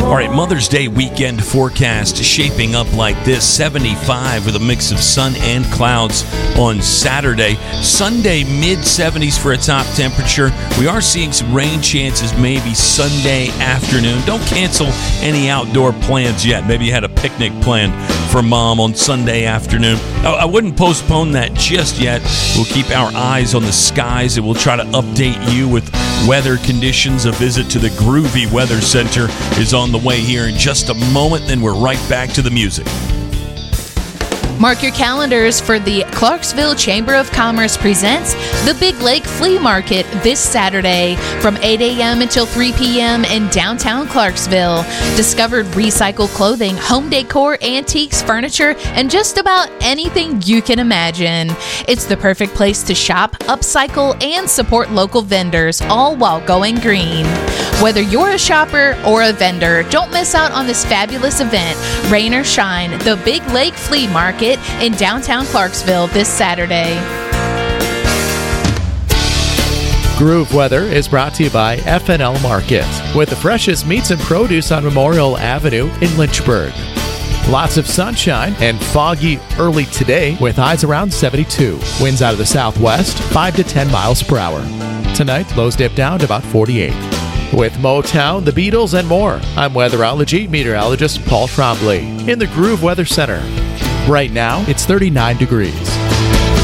All right, Mother's Day weekend forecast shaping up like this. 75 with a mix of sun and clouds on Saturday. Sunday, mid-70s for a top temperature. We are seeing some rain chances maybe Sunday afternoon. Don't cancel any outdoor plans yet. Maybe you had a picnic planned for Mom on Sunday afternoon. I wouldn't postpone that just yet. We'll keep our eyes on the skies and we'll try to update you with weather conditions. A visit to the Groovy Weather Center is on the way here in just a moment. Then we're right back to the music. Mark your calendars for the Clarksville Chamber of Commerce presents the Big Lake Flea Market this Saturday from 8 a.m. until 3 p.m. in downtown Clarksville. Discover recycled clothing, home decor, antiques, furniture, and just about anything you can imagine. It's the perfect place to shop, upcycle, and support local vendors, all while going green. Whether you're a shopper or a vendor, don't miss out on this fabulous event. Rain or shine, the Big Lake Flea Market in downtown Clarksville this Saturday. Groove Weather is brought to you by FNL Market, with the freshest meats and produce on Memorial Avenue in Lynchburg. Lots of sunshine and foggy early today with highs around 72. Winds out of the southwest, 5 to 10 miles per hour. Tonight, lows dip down to about 48. With Motown, the Beatles, and more, I'm weatherology meteorologist Paul Trombley in the Groove Weather Center. Right now, it's 39 degrees.